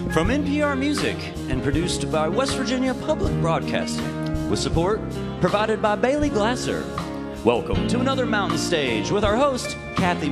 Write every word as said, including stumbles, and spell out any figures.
From N P R Music and produced by West Virginia Public Broadcasting, with support provided by Bailey Glasser. Welcome to another Mountain Stage with our host, Kathy